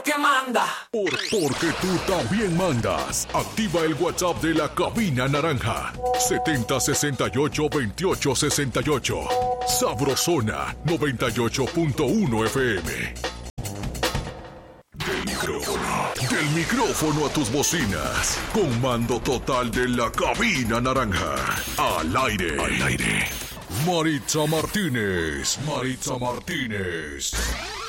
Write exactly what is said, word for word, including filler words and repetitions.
que manda. Por, porque tú también mandas. Activa el WhatsApp de la Cabina Naranja. setenta sesenta y ocho veintiocho sesenta y ocho. Sabrosona noventa y ocho punto uno F M. Del micrófono. Del micrófono a tus bocinas. Con mando total de la Cabina Naranja. Al aire. Al aire. Maritza Martínez. Maritza Martínez.